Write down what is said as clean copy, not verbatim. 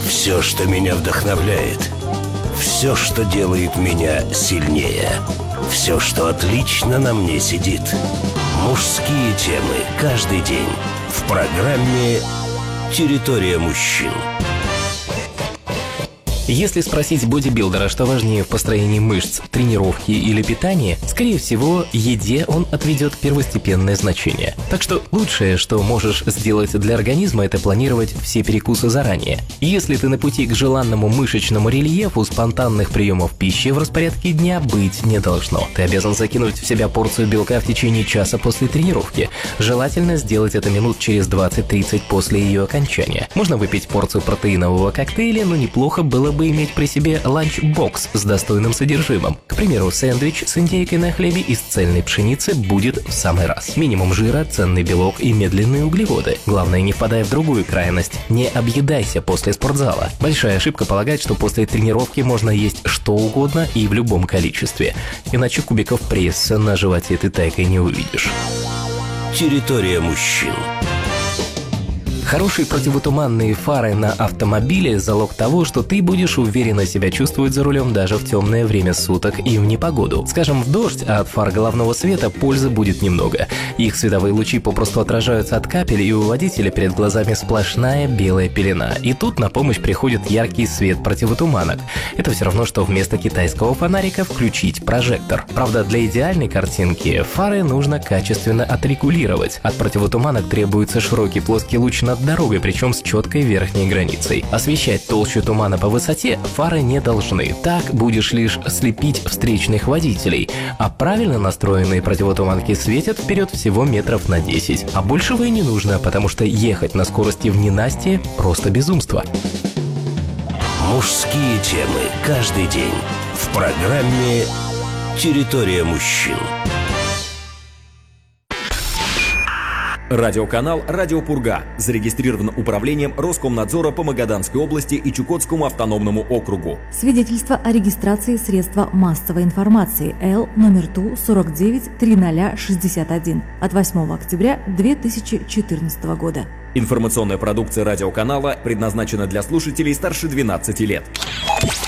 Все, что меня вдохновляет. Все, что делает меня сильнее. Все, что отлично на мне сидит. Мужские темы каждый день в программе «Территория мужчин». Если спросить бодибилдера, что важнее в построении мышц, тренировки или питания, скорее всего, еде он отведет первостепенное значение. Так что лучшее, что можешь сделать для организма, это планировать все перекусы заранее. Если ты на пути к желанному мышечному рельефу, спонтанных приемов пищи в распорядке дня быть не должно. Ты обязан закинуть в себя порцию белка в течение часа после тренировки. Желательно сделать это минут через 20-30 после ее окончания. Можно выпить порцию протеинового коктейля, но неплохо было бы иметь при себе ланчбокс с достойным содержимым. К примеру, сэндвич с индейкой на хлебе из цельной пшеницы будет в самый раз. Минимум жира, ценный белок и медленные углеводы. Главное, не впадай в другую крайность. Не объедайся после спортзала. Большая ошибка полагать, что после тренировки можно есть что угодно и в любом количестве. Иначе кубиков пресса на животе ты тайкой не увидишь. Территория мужчин. Хорошие противотуманные фары на автомобиле – залог того, что ты будешь уверенно себя чувствовать за рулем даже в темное время суток и в непогоду. Скажем, в дождь, а от фар головного света пользы будет немного. Их световые лучи попросту отражаются от капель, и у водителя перед глазами сплошная белая пелена. И тут на помощь приходит яркий свет противотуманок. Это все равно, что вместо китайского фонарика включить прожектор. Правда, для идеальной картинки фары нужно качественно отрегулировать. От противотуманок требуется широкий плоский луч над дорогой, причем с четкой верхней границей. Освещать толщу тумана по высоте фары не должны. Так будешь лишь слепить встречных водителей. А правильно настроенные противотуманки светят вперед всего метров на 10. А большего и не нужно, потому что ехать на скорости в ненастье – просто безумство. Мужские темы каждый день в программе «Территория мужчин». Радиоканал «Радио Пурга» зарегистрирован управлением Роскомнадзора по Магаданской области и Чукотскому автономному округу. Свидетельство о регистрации средства массовой информации Л номер ТУ 493061 от 8 октября 2014 года. Информационная продукция радиоканала предназначена для слушателей старше 12 лет.